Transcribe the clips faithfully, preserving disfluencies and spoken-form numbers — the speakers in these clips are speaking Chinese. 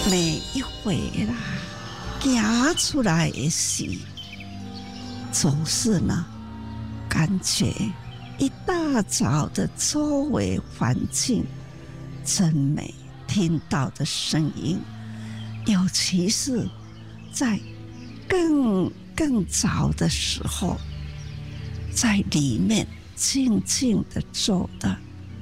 每一回啦，行出来的时，总是呢，感觉一大早的周围环境真美，听到的声音，尤其是在更更早的时候，在里面静静的坐的，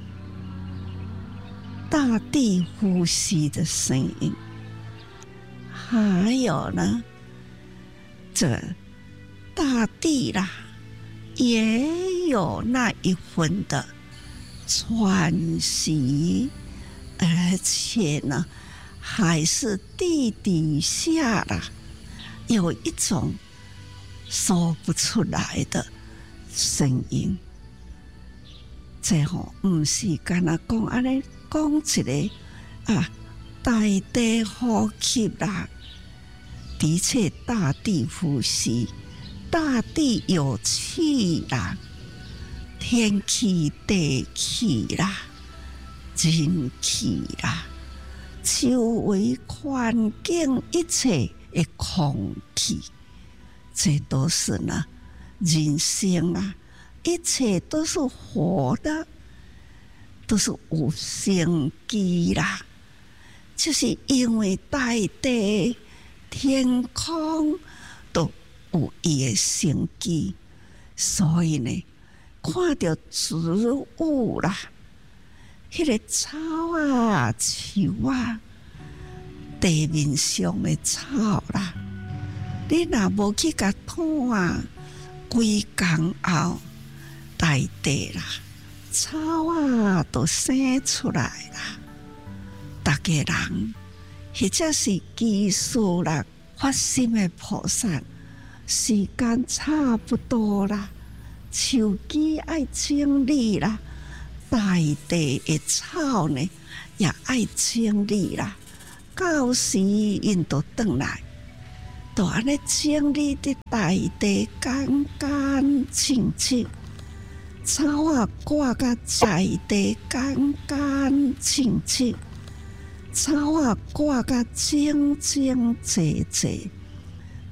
大地呼吸的声音，还有呢，这大地啦，也有那一份的喘息，而且呢，还是地底下啦，有一种说不出来的声音。这吼唔是干那讲安尼讲一个啊，大地呼吸啦，的确大地呼吸，大地有气啦，天气、地气啦，人气啦，周围环境一切的空气，这都是呢人生啊，一切都是活的，都是有生机啦。就是因为大地、天空都有伊的生机，所以呢，看到植物啦，迄个草啊、树啊，地面上的草啦，你若无去甲拖啊，规工后，大地啦、草啊都生出来啦。大家人，或者是技术啦、发心的菩萨，时间差不多啦，树枝爱整理啦，大地的草呢也爱整理啦。到时因都转来，都安尼整理的大地干干净净，草啊挂甲在地干干净净。草啊挂甲整整齐齐，